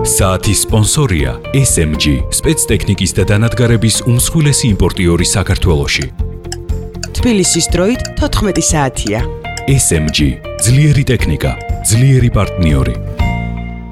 საათის სპონსორია SMG, სპეცტექნიკის და დანადგარების უმსხვილესი იმპორტიორი საქართველოში. თბილისის დროით 14 საათია. SMG, ძლიერი ტექნიკა, ძლიერი პარტნიორი.